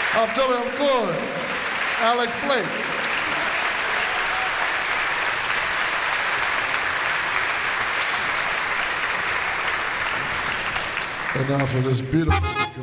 I'm good. Alex Blake. And now for this beautiful